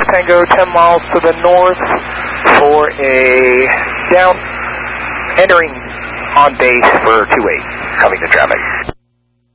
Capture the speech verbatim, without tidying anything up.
Tango, ten miles to the north for a down, entering on base for two eight, coming to traffic.